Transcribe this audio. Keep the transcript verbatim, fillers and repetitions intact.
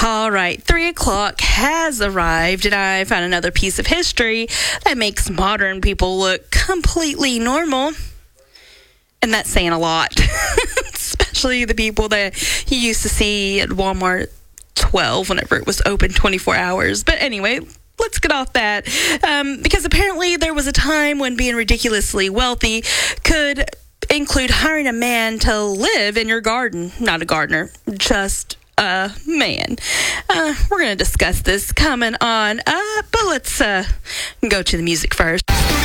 All right, three o'clock has arrived, and I found another piece of history that makes modern people look completely normal. And that's saying a lot, especially the people that you used to see at Walmart twelve whenever it was open twenty-four hours. But anyway, let's get off that, um, because apparently there was a time when being ridiculously wealthy could include hiring a man to live in your garden. Not a gardener, just a man. Uh, we're going to discuss this coming on, uh, but let's uh, go to the music first.